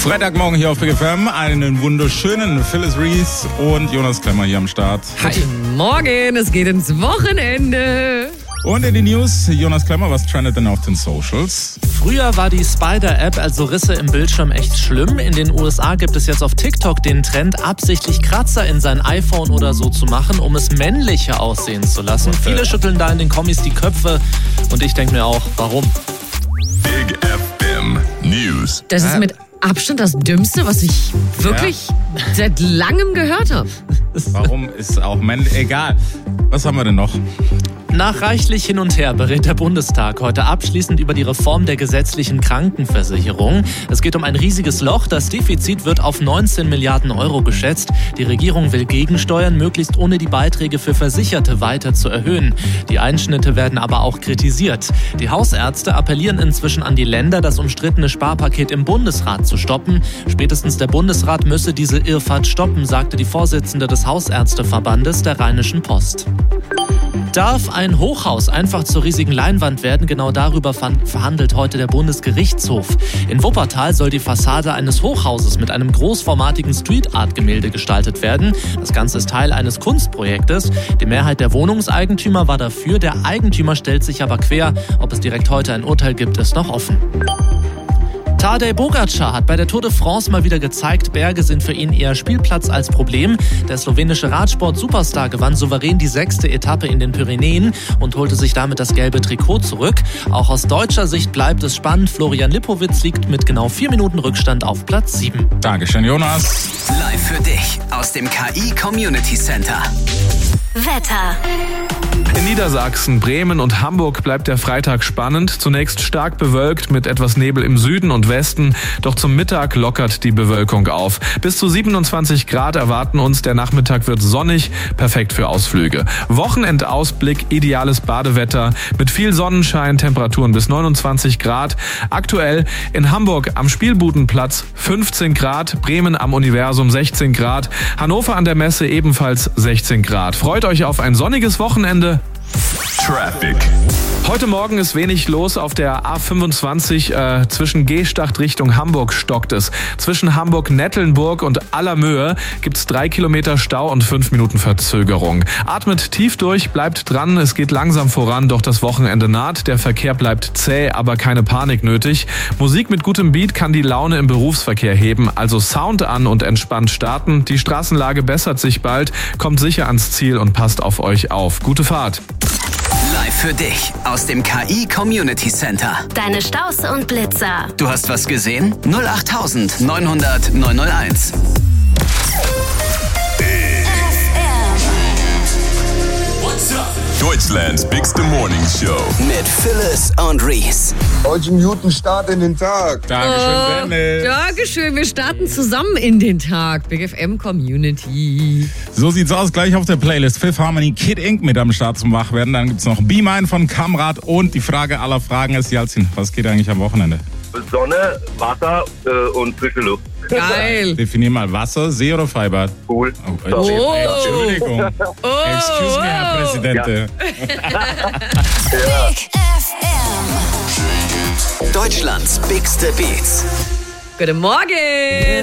Freitagmorgen hier auf Big FM. Einen wunderschönen Phyllis Reese und Jonas Klemmer hier am Start. Hi. Guten Morgen, es geht ins Wochenende. Und in den News, Jonas Klemmer, was trendet denn auf den Socials? Früher war die Spider-App, also Risse im Bildschirm, echt schlimm. In den USA gibt es jetzt auf TikTok den Trend, absichtlich Kratzer in sein iPhone oder so zu machen, um es männlicher aussehen zu lassen. Viele schütteln da in den Kommis die Köpfe und ich denke mir auch, warum? Big FM News. Das ist mit Abstand das Dümmste, was ich wirklich seit langem gehört habe. Warum ist auch männlich? Egal. Was haben wir denn noch? Nach reichlich hin und her berät der Bundestag heute abschließend über die Reform der gesetzlichen Krankenversicherung. Es geht um ein riesiges Loch. Das Defizit wird auf 19 Milliarden Euro geschätzt. Die Regierung will gegensteuern, möglichst ohne die Beiträge für Versicherte weiter zu erhöhen. Die Einschnitte werden aber auch kritisiert. Die Hausärzte appellieren inzwischen an die Länder, das umstrittene Sparpaket im Bundesrat zu stoppen. Spätestens der Bundesrat müsse diese Irrfahrt stoppen, sagte die Vorsitzende des Hausärzteverbandes der Rheinischen Post. Darf ein Hochhaus einfach zur riesigen Leinwand werden? Genau darüber verhandelt heute der Bundesgerichtshof. In Wuppertal soll die Fassade eines Hochhauses mit einem großformatigen Street-Art-Gemälde gestaltet werden. Das Ganze ist Teil eines Kunstprojektes. Die Mehrheit der Wohnungseigentümer war dafür. Der Eigentümer stellt sich aber quer. Ob es direkt heute ein Urteil gibt, ist noch offen. Tadej Pogačar hat bei der Tour de France mal wieder gezeigt, Berge sind für ihn eher Spielplatz als Problem. Der slowenische Radsport-Superstar gewann souverän die 6. Etappe in den Pyrenäen und holte sich damit das gelbe Trikot zurück. Auch aus deutscher Sicht bleibt es spannend. Florian Lipowitz liegt mit genau 4 Minuten Rückstand auf Platz 7. Dankeschön, Jonas. Live für dich aus dem KI Community Center. Wetter. In Niedersachsen, Bremen und Hamburg bleibt der Freitag spannend. Zunächst stark bewölkt mit etwas Nebel im Süden und Westen. Doch zum Mittag lockert die Bewölkung auf. Bis zu 27 Grad erwarten uns. Der Nachmittag wird sonnig, perfekt für Ausflüge. Wochenendausblick, ideales Badewetter mit viel Sonnenschein, Temperaturen bis 29 Grad. Aktuell in Hamburg am Spielbudenplatz 15 Grad, Bremen am Universum 16 Grad, Hannover an der Messe ebenfalls 16 Grad. Freut euch auf ein sonniges Wochenende. Traffic. Heute Morgen ist wenig los auf der A25 zwischen Gstacht Richtung Hamburg stockt es. Zwischen Hamburg-Nettlenburg und Allermöhe gibt's 3 Kilometer Stau und 5 Minuten Verzögerung. Atmet tief durch, bleibt dran, es geht langsam voran, doch das Wochenende naht. Der Verkehr bleibt zäh, aber keine Panik nötig. Musik mit gutem Beat kann die Laune im Berufsverkehr heben, also Sound an und entspannt starten. Die Straßenlage bessert sich bald, kommt sicher ans Ziel und passt auf euch auf. Gute Fahrt. Live für dich aus dem KI Community Center. Deine Staus und Blitzer. Du hast was gesehen? 08000 900 901. Deutschlands bigste Morning Show. Mit Phyllis und Reese. Heute einen guten Start in den Tag. Dankeschön, Dennis. Dankeschön, wir starten zusammen in den Tag. Big FM Community. So sieht's aus, gleich auf der Playlist. Fifth Harmony, Kid Ink mit am Start zum Wachwerden. Dann gibt's noch Be Mine von Kamrat und die Frage aller Fragen ist, Jalzin, was geht eigentlich am Wochenende? Sonne, Wasser und frische Luft. Geil. Definier mal Wasser, See oder Freibad? Cool. Entschuldigung. Excuse me, Herr Präsident. Big FM. Deutschlands bigste Beats. Guten Morgen.